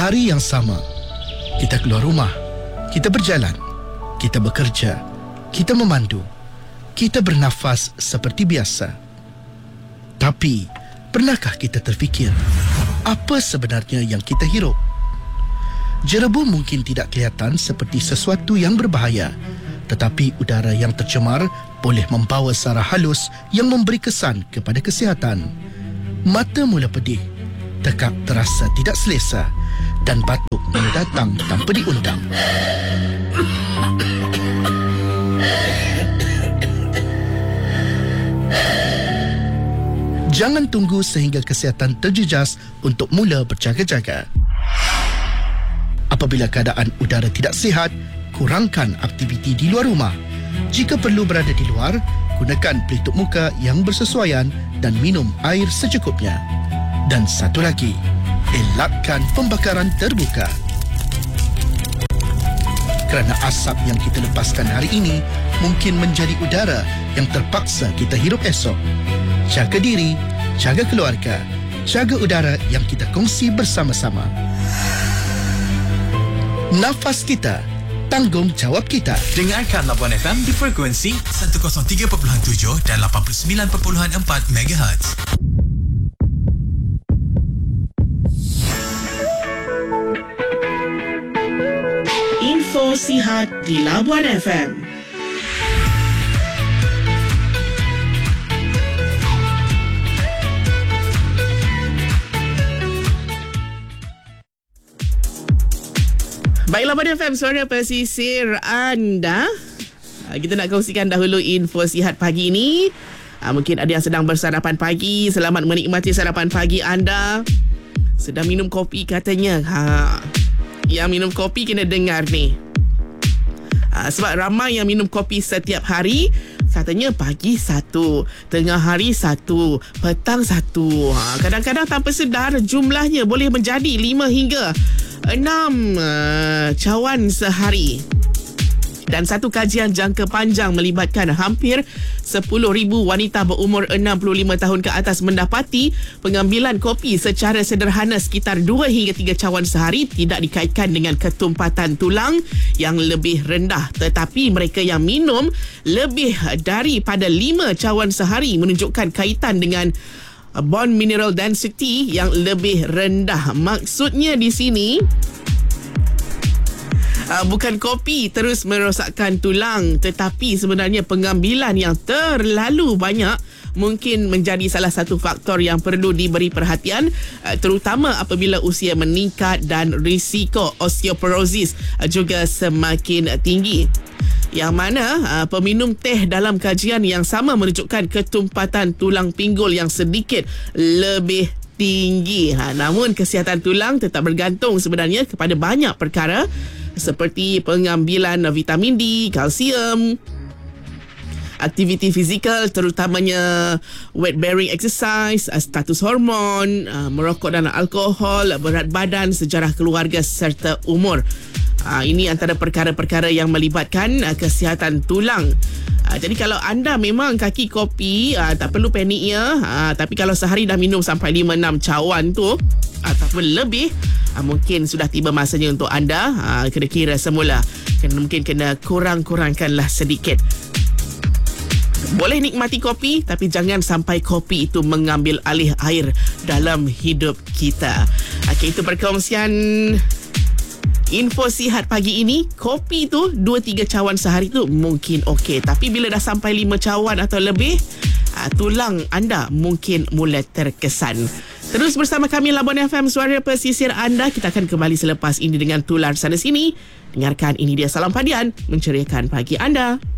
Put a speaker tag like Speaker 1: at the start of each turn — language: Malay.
Speaker 1: hari yang sama, kita keluar rumah, kita berjalan, kita bekerja, kita memandu, kita bernafas seperti biasa. Tapi, pernahkah kita terfikir, apa sebenarnya yang kita hirup? Jerebu mungkin tidak kelihatan seperti sesuatu yang berbahaya, tetapi udara yang tercemar boleh membawa sara halus yang memberi kesan kepada kesihatan. Mata mula pedih, tekak terasa tidak selesa dan batuk mula datang tanpa diundang. Jangan tunggu sehingga kesihatan terjejas untuk mula berjaga-jaga. Apabila keadaan udara tidak sihat, kurangkan aktiviti di luar rumah. Jika perlu berada di luar, gunakan pelitup muka yang bersesuaian dan minum air secukupnya. Dan satu lagi, elakkan pembakaran terbuka. Kerana asap yang kita lepaskan hari ini mungkin menjadi udara yang terpaksa kita hirup esok. Jaga diri, jaga keluarga, jaga udara yang kita kongsi bersama-sama. Nafas kita, tanggungjawab kita.
Speaker 2: Dengarkan Labuan FM di frekuensi 103.7 dan 89.4 MHz.
Speaker 3: Info sihat di Labuan FM. Baiklah, Labuan FM, suara pesisir anda. Kita nak kongsikan dahulu info sihat pagi ini. Mungkin ada yang sedang bersarapan pagi. Selamat menikmati sarapan pagi anda. Sedang minum kopi katanya. Yang minum kopi kena dengar ni. Sebab ramai yang minum kopi setiap hari. Katanya pagi satu, tengah hari satu, petang satu. Kadang-kadang tanpa sedar jumlahnya boleh menjadi 5 hingga 6 cawan sehari. Dan satu kajian jangka panjang melibatkan hampir 10,000 wanita berumur 65 tahun ke atas mendapati pengambilan kopi secara sederhana sekitar 2 hingga 3 cawan sehari tidak dikaitkan dengan ketumpatan tulang yang lebih rendah. Tetapi mereka yang minum lebih daripada 5 cawan sehari menunjukkan kaitan dengan bone mineral density yang lebih rendah. Maksudnya di sini bukan kopi terus merosakkan tulang, tetapi sebenarnya pengambilan yang terlalu banyak mungkin menjadi salah satu faktor yang perlu diberi perhatian, terutama apabila usia meningkat dan risiko osteoporosis juga semakin tinggi. Yang mana peminum teh dalam kajian yang sama menunjukkan ketumpatan tulang pinggul yang sedikit lebih tinggi. Namun kesihatan tulang tetap bergantung sebenarnya kepada banyak perkara seperti pengambilan vitamin D, kalsium, aktiviti fizikal terutamanya weight bearing exercise, status hormon, merokok dan alkohol, berat badan, sejarah keluarga serta umur. Ini antara perkara-perkara yang melibatkan kesihatan tulang. Jadi kalau anda memang kaki kopi, tak perlu panik ya. Tapi kalau sehari dah minum sampai 5-6 cawan tu ataupun lebih, mungkin sudah tiba masanya untuk anda kena kira semula. Mungkin kena kurang-kurangkanlah sedikit. Boleh nikmati kopi, tapi jangan sampai kopi itu mengambil alih air dalam hidup kita. Okey, itu perkongsian info sihat pagi ini. Kopi tu 2-3 cawan sehari tu mungkin okey, tapi bila dah sampai 5 cawan atau lebih, tulang anda mungkin mula terkesan. Terus bersama kami Labuan FM, suara pesisir anda. Kita akan kembali selepas ini dengan tular sana sini. Dengarkan, ini dia Salam Padian menceriakan pagi anda.